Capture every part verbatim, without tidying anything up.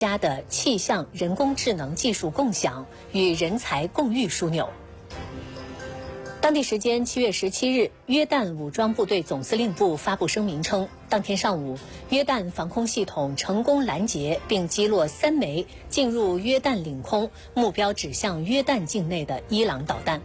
家的气象人工智能技术共享与人才共育枢纽。当地时间七月十七日，约旦武装部队总司令部发布声明称，当天上午，约旦防空系统成功拦截并击落三枚进入约旦领空、目标指向约旦境内的伊朗导弹。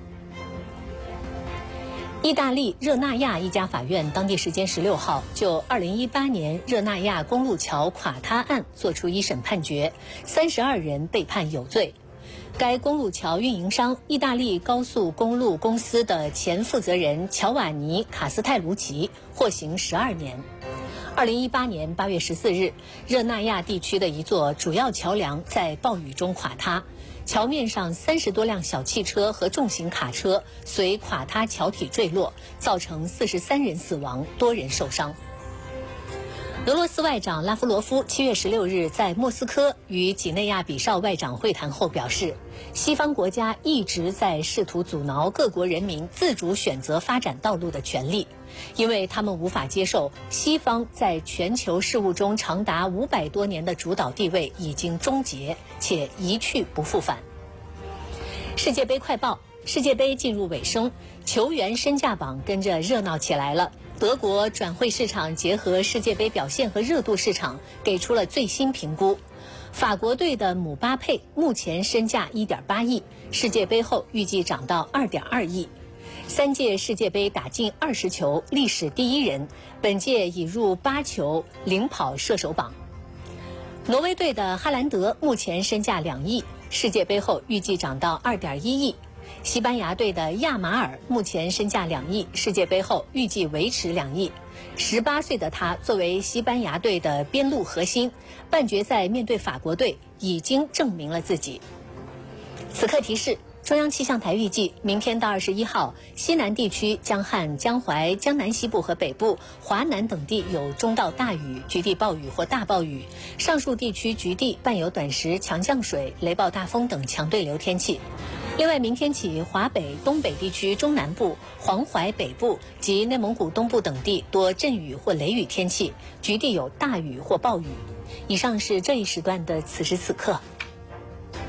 意大利热那亚一家法院当地时间十六号就二零一八年热那亚公路桥垮塌案作出一审判决，三十二人被判有罪。该公路桥运营商意大利高速公路公司的前负责人乔瓦尼·卡斯泰卢奇获刑十二年。二零一八年八月十四日，热那亚地区的一座主要桥梁在暴雨中垮塌，桥面上三十多辆小汽车和重型卡车随垮塌桥体坠落，造成四十三人死亡，多人受伤。俄罗斯外长拉夫罗夫七月十六日在莫斯科与几内亚比绍外长会谈后表示，西方国家一直在试图阻挠各国人民自主选择发展道路的权利，因为他们无法接受西方在全球事务中长达五百多年的主导地位已经终结，且一去不复返。世界杯快报：世界杯进入尾声，球员身价榜跟着热闹起来了。德国转会市场结合世界杯表现和热度市场，给出了最新评估。法国队的姆巴佩目前身价 一点八亿，世界杯后预计涨到 二点二亿。三届世界杯打进二十球，历史第一人，本届已入八球，领跑射手榜。挪威队的哈兰德目前身价两亿，世界杯后预计涨到 二点一亿。西班牙队的亚马尔目前身价两亿，世界杯后预计维持两亿。十八岁的他作为西班牙队的边路核心，半决赛面对法国队已经证明了自己。此刻提示：中央气象台预计，明天到二十一号，西南地区江汉、江淮、江南西部和北部、华南等地有中到大雨、局地暴雨或大暴雨，上述地区局地伴有短时强降水、雷暴大风等强对流天气。另外，明天起，华北、东北地区中南部、黄淮北部及内蒙古东部等地多阵雨或雷雨天气，局地有大雨或暴雨。以上是这一时段的此时此刻。